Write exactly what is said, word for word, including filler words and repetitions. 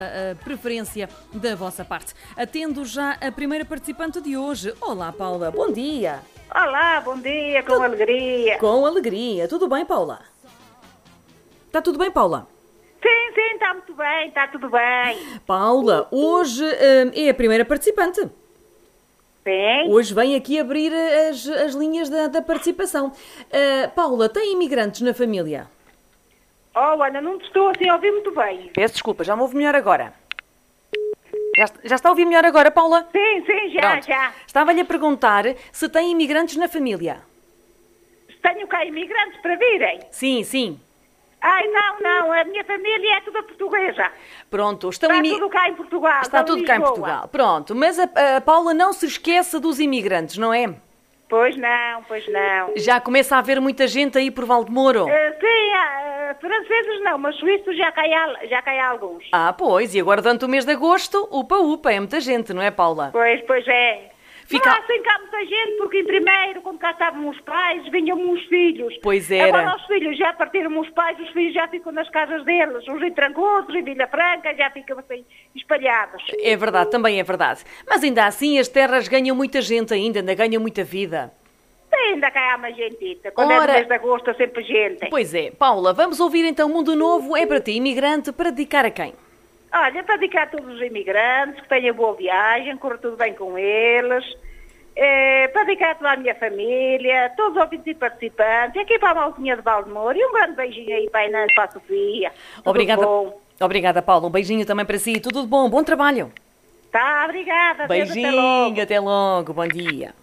a preferência da vossa parte. Atendo já a primeira participante de hoje. Olá, Paula, bom dia. Olá, bom dia, com alegria. Com alegria. Tudo bem, Paula? Está tudo bem, Paula? Sim, sim, está muito bem, está tudo bem. Paula, hoje hum, é a primeira participante. Sim. Hoje vem aqui abrir as, as linhas da, da participação. Uh, Paula, tem imigrantes na família? Oh, Ana, não te estou assim a ouvir muito bem. Peço desculpa, já me ouve melhor agora. Já, já está a ouvir melhor agora, Paula? Sim, sim, já, Pronto. já. Estava-lhe a perguntar se tem imigrantes na família. Tenho cá imigrantes para virem. Sim, sim. Ai, não, não, a minha família é toda portuguesa. Pronto, estão Está imi... tudo cá em Portugal. Está estão tudo cá em Lisboa. Portugal. Pronto, mas a, a Paula não se esqueça dos imigrantes, não é? Pois não, pois não. Já começa a haver muita gente aí por Valdemoro. Uh, sim, uh, franceses não, mas suíços já cai, há- já cai há alguns. Ah, pois, e agora durante o mês de agosto, upa upa, é muita gente, não é, Paula? Pois, pois é. Fica- Não há assim cá muita gente, porque em primeiro, quando cá estavam os pais, vinham os filhos. Pois era. Agora os filhos já partiram os pais, os filhos já ficam nas casas deles. Uns em Trancoso, em Vila Franca, já ficam assim espalhados. É verdade, também é verdade. Mas ainda assim as terras ganham muita gente ainda, ainda ganham muita vida. Ainda cá há mais gentita. Quando é Ora- no mês de agosto, há sempre gente. Pois é, Paula, vamos ouvir então Mundo Novo, é para ti, imigrante, para dedicar a quem? Olha, para dedicar a todos os imigrantes, que tenham boa viagem, corra tudo bem com eles. Eh, para dedicar a toda a minha família, todos os ouvintes e participantes, aqui para a malzinha de Valdemoro, e um grande beijinho aí para a Inã e para a Sofia. Tudo Obrigada, bom. obrigada, Paula. Um beijinho também para si. Tudo de bom, bom trabalho. Tá, obrigada. Deus, até logo. Beijinho, até logo. Bom dia.